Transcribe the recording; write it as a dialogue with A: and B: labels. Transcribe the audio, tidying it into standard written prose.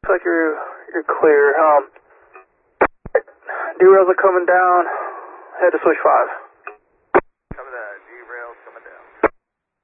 A: like you're clear. Derails are coming down. Head to switch 5.